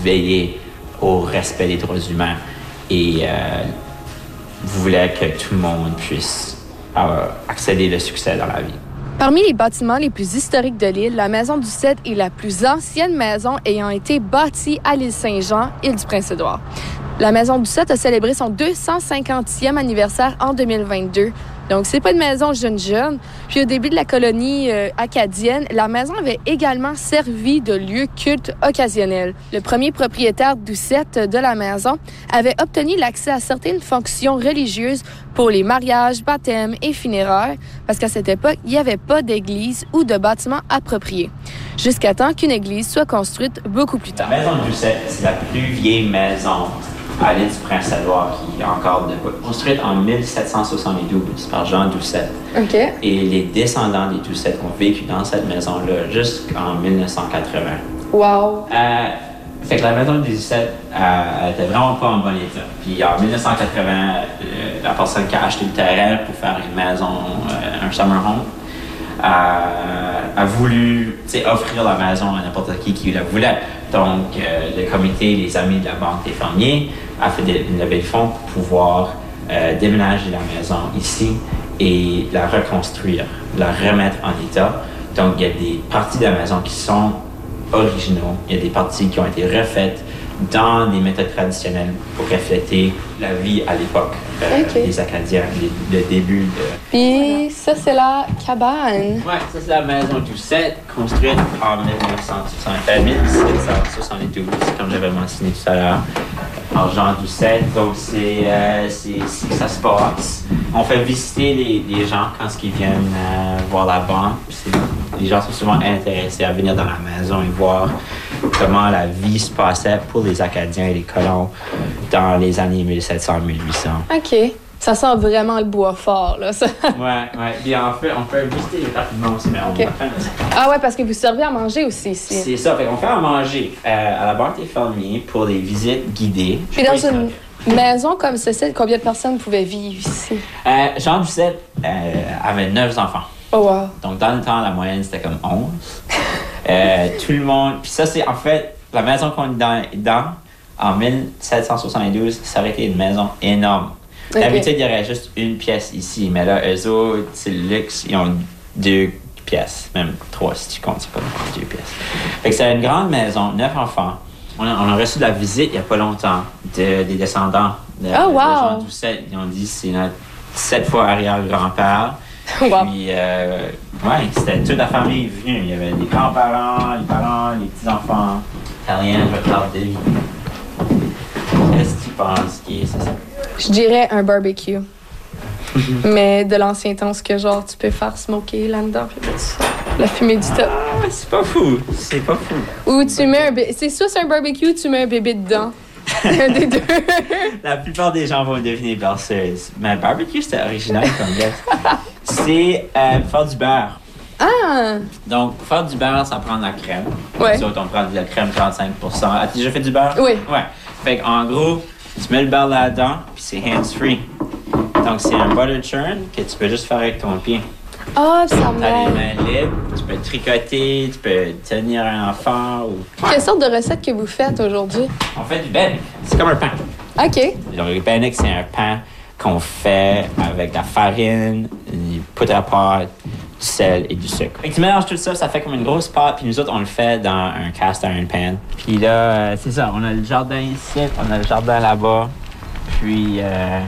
veillez au respect des droits humains et vous voulez que tout le monde puisse accéder au succès dans la vie. Parmi les bâtiments les plus historiques de l'île, la Maison du Cèdre est la plus ancienne maison ayant été bâtie à l'île Saint-Jean, île du Prince-Édouard. La Maison du Cèdre a célébré son 250e anniversaire en 2022. Donc, c'est pas une maison jeune. Puis, au début de la colonie acadienne, la maison avait également servi de lieu culte occasionnel. Le premier propriétaire Doucette de la maison avait obtenu l'accès à certaines fonctions religieuses pour les mariages, baptêmes et funérailles, parce qu'à cette époque, il n'y avait pas d'église ou de bâtiment approprié, jusqu'à temps qu'une église soit construite beaucoup plus tard. La maison Doucette, c'est la plus vieille maison à l'île du Prince-Édouard, qui est encore construite en 1772 par Jean Doucette. OK. Et les descendants des Doucette ont vécu dans cette maison-là jusqu'en 1980. Wow! Fait que la maison des Doucette était vraiment pas en bon état. Puis en 1980, la personne qui a acheté le terrain pour faire une maison, un summer home, a voulu offrir la maison à n'importe qui la voulait. Donc, le comité, les amis de la Banque des fermiers a fait une levée de fonds pour pouvoir déménager la maison ici et la reconstruire, la remettre en état. Donc, il y a des parties de la maison qui sont originaux. Il y a des parties qui ont été refaites dans des méthodes traditionnelles pour refléter la vie à l'époque des Acadiens, le début de... Puis ça, c'est la cabane. Oui, ça, c'est la maison Doucette, construite en 1772, comme j'avais mentionné tout à l'heure, par Jean Doucette. Donc, c'est ça se passe. On fait visiter les gens quand ils viennent voir la banque. Les gens sont souvent intéressés à venir dans la maison et voir comment la vie se passait pour les Acadiens et les colons dans les années 1700-1800. OK. Ça sent vraiment le bois fort, là, ça. Ouais. Puis en fait, on peut visiter rapidement aussi, mais okay. Ah ouais, parce que vous servez à manger aussi ici. C'est ça. Fait qu'on fait à manger à la Banque des fermiers pour des visites guidées. Puis dans une maison comme celle-ci, combien de personnes pouvaient vivre ici? Jean Doucette avait 9 enfants. Oh wow. Donc, dans le temps, la moyenne, c'était comme 11. Tout le monde... Puis ça, c'est en fait, la maison qu'on est dans en 1772, ça aurait été une maison énorme. Okay. D'habitude, il y aurait juste une pièce ici, mais là, eux autres, c'est le luxe, ils ont 2 pièces, même 3 si tu comptes, c'est pas 2 pièces. Fait que c'est une grande maison, 9 enfants. On a reçu de la visite il n'y a pas longtemps des descendants de Jean Doucette. Ils ont dit que c'est notre 7 fois arrière-grand-père. Wow. Puis, c'était toute la famille venue. Il y avait les grands-parents, les parents, les petits-enfants. Ariane va te parler. Qu'est-ce que tu penses qui est ça? Je dirais un barbecue. Mais de l'ancien temps, ce que genre tu peux faire smoker là-dedans, puis la fumée du top. Ah, c'est pas fou. Ou tu mets c'est soit c'est un barbecue, tu mets un bébé dedans. Un des deux. La plupart des gens vont deviner berceuse. Mais barbecue, c'était original comme geste. C'est faire du beurre. Ah! Donc, pour faire du beurre, ça prend de la crème. Ouais. Nous autres, on prend de la crème 35%. As-tu déjà fait du beurre? Oui. Ouais. Fait qu'en gros, tu mets le beurre là-dedans, puis c'est hands-free. Donc, c'est un butter churn que tu peux juste faire avec ton pied. Ah, ça T'as m'aide. les mains libres, tu peux tricoter, tu peux tenir un enfant ou... Quelle sorte de recette que vous faites aujourd'hui? On fait du bannock. C'est comme un pain. OK. Donc, le bannock, c'est un pain qu'on fait avec de la farine, du poudre à pâte, du sel et du sucre. Fait que tu mélanges tout ça, ça fait comme une grosse pâte, puis nous autres, on le fait dans un cast iron pan. Puis là, c'est ça, on a le jardin ici, on a le jardin là-bas. Puis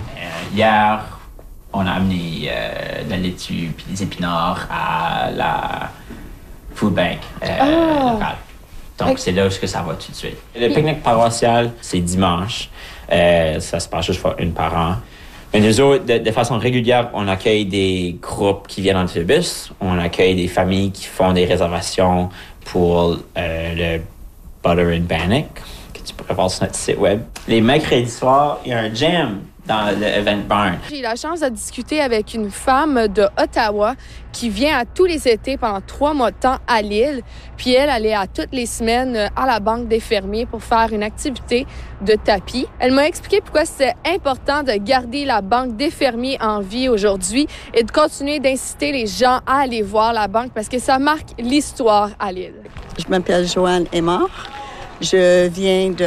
hier, on a amené de la laitue puis des épinards à la food bank locale. Donc, c'est là où ça va tout de suite. Le pique-nique paroissial, c'est dimanche. Ça se passe juste une par an. Mais nous autres, de façon régulière, on accueille des groupes qui viennent en autobus. On accueille des familles qui font des réservations pour le Butter and Bannock, que tu pourrais voir sur notre site web. Les mercredis soirs, il y a un jam dans le Event Barn. J'ai eu la chance de discuter avec une femme de Ottawa qui vient à tous les étés pendant 3 mois de temps à l'île. Puis elle est à toutes les semaines à la Banque des fermiers pour faire une activité de tapis. Elle m'a expliqué pourquoi c'est important de garder la Banque des fermiers en vie aujourd'hui et de continuer d'inciter les gens à aller voir la banque parce que ça marque l'histoire à l'île. Je m'appelle Joanne Aymar. Je viens de